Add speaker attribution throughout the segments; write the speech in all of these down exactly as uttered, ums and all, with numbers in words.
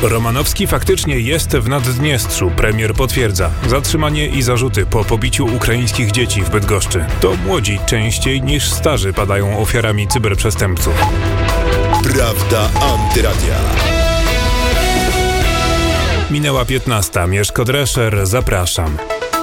Speaker 1: Romanowski faktycznie jest w Naddniestrzu, premier potwierdza. Zatrzymanie i zarzuty po pobiciu ukraińskich dzieci w Bydgoszczy. To młodzi częściej niż starzy padają ofiarami cyberprzestępców.
Speaker 2: Prawda Antyradia.
Speaker 1: Minęła piętnasta. Mieszko Drescher, zapraszam.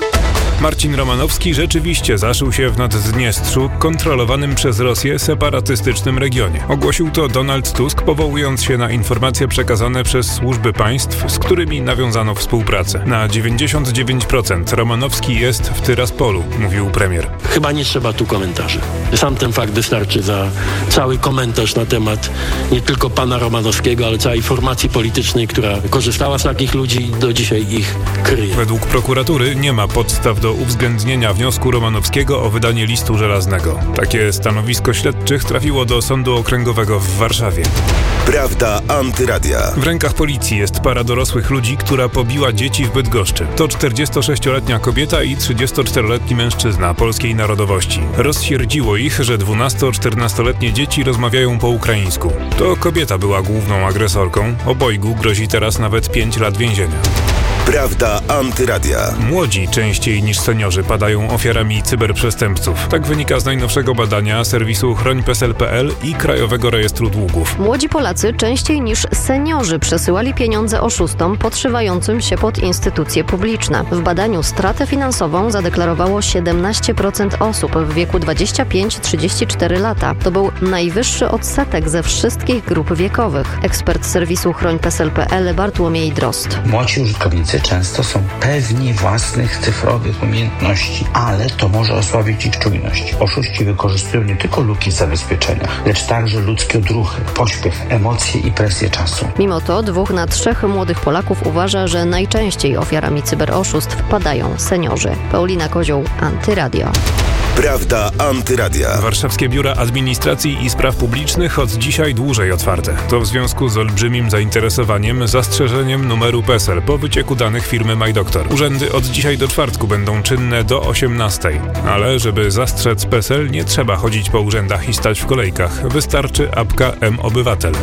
Speaker 1: Marcin Romanowski rzeczywiście zaszył się w Naddniestrzu, kontrolowanym przez Rosję separatystycznym regionie. Ogłosił to Donald Tusk, powołując się na informacje przekazane przez służby państw, z którymi nawiązano współpracę. Na dziewięćdziesiąt dziewięć procent Romanowski jest w Tyraspolu, mówił premier.
Speaker 3: Chyba nie trzeba tu komentarzy. Sam ten fakt wystarczy za cały komentarz na temat nie tylko pana Romanowskiego, ale całej formacji politycznej, która korzystała z takich ludzi i do dzisiaj ich kryje.
Speaker 1: Według prokuratury nie ma podstaw do uwzględnienia wniosku Romanowskiego o wydanie listu żelaznego. Takie stanowisko śledczych trafiło do Sądu Okręgowego w Warszawie.
Speaker 2: Prawda Antyradia.
Speaker 1: W rękach policji jest para dorosłych ludzi, która pobiła dzieci w Bydgoszczy. To czterdziestosześcioletnia kobieta i trzydziestoczteroletni mężczyzna polskiej narodowości. Rozsierdziło ich, że dwunasto-czternastoletnie dzieci rozmawiają po ukraińsku. To kobieta była główną agresorką. Obojgu grozi teraz nawet pięć lat więzienia.
Speaker 2: Prawda Antyradia.
Speaker 1: Młodzi częściej niż seniorzy padają ofiarami cyberprzestępców. Tak wynika z najnowszego badania serwisu chroń P E S E L kropka P L i Krajowego Rejestru Długów.
Speaker 4: Młodzi Polacy częściej niż seniorzy przesyłali pieniądze oszustom podszywającym się pod instytucje publiczne. W badaniu stratę finansową zadeklarowało siedemnaście procent osób w wieku dwadzieścia pięć do trzydziestu czterech lata. To był najwyższy odsetek ze wszystkich grup wiekowych. Ekspert serwisu chroń P E S E L kropka P L Bartłomiej Drozd.
Speaker 5: Młodzi użytkownicy często są pewni własnych cyfrowych umiejętności, ale to może osłabić ich czujność. Oszuści wykorzystują nie tylko luki w zabezpieczeniach, lecz także ludzkie odruchy, pośpiech, emocje i presję czasu.
Speaker 4: Mimo to dwóch na trzech młodych Polaków uważa, że najczęściej ofiarami cyberoszustw padają seniorzy. Paulina Kozioł, Antyradio.
Speaker 2: Prawda Antyradia.
Speaker 1: Warszawskie biura administracji i spraw publicznych od dzisiaj dłużej otwarte. To w związku z olbrzymim zainteresowaniem zastrzeżeniem numeru P E S E L po wycieku danych firmy MyDoktor. Urzędy od dzisiaj do czwartku będą czynne do osiemnastej. Ale żeby zastrzec P E S E L, nie trzeba chodzić po urzędach i stać w kolejkach. Wystarczy apka M-Obywatel.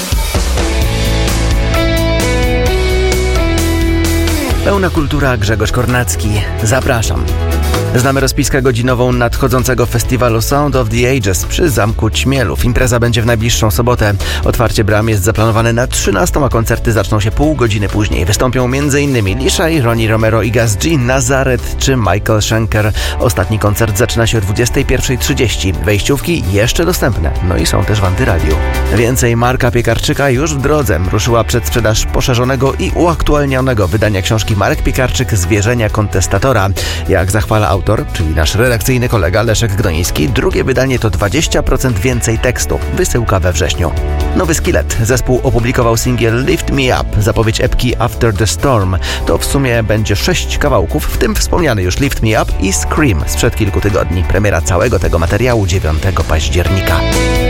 Speaker 6: Pełna kultura, Grzegorz Kornacki. Zapraszam. Znamy rozpiskę godzinową nadchodzącego festiwalu Sound of the Ages przy Zamku Ćmielów. Impreza będzie w najbliższą sobotę. Otwarcie bram jest zaplanowane na trzynastą, a koncerty zaczną się pół godziny później. Wystąpią m.in. Liszaj, Ronnie Romero i Gaz G, Nazaret czy Michael Schenker. Ostatni koncert zaczyna się o dwudziestej pierwszej trzydzieści. Wejściówki jeszcze dostępne. No i są też w Antyradiu. Więcej Marka Piekarczyka już w drodze. Ruszyła przedsprzedaż poszerzonego i uaktualnionego wydania książki Marek Piekarczyk Zwierzenia kontestatora. Jak zachwala autor, czyli nasz redakcyjny kolega Leszek Gdoński, drugie wydanie to dwadzieścia procent więcej tekstu. Wysyłka we wrześniu. Nowy Skillet. Zespół opublikował singiel Lift Me Up, zapowiedź epki After the Storm. To w sumie będzie sześć kawałków, w tym wspomniany już Lift Me Up i Scream sprzed kilku tygodni. Premiera całego tego materiału dziewiątego października.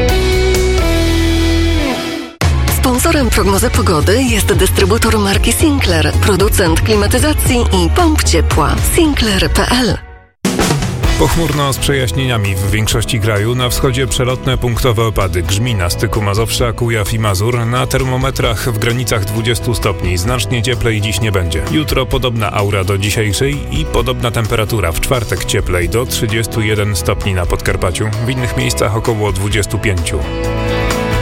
Speaker 7: Sponsorem prognozy pogody jest dystrybutor marki Sinclair, producent klimatyzacji i pomp ciepła. Sinclair kropka P L.
Speaker 1: Pochmurno z przejaśnieniami w większości kraju. Na wschodzie przelotne punktowe opady. Grzmi na styku Mazowsza, Kujaw i Mazur. Na termometrach w granicach dwudziestu stopni. Znacznie cieplej dziś nie będzie. Jutro podobna aura do dzisiejszej i podobna temperatura. W czwartek cieplej do trzydziestu jeden stopni na Podkarpaciu. W innych miejscach około dwudziestu pięciu.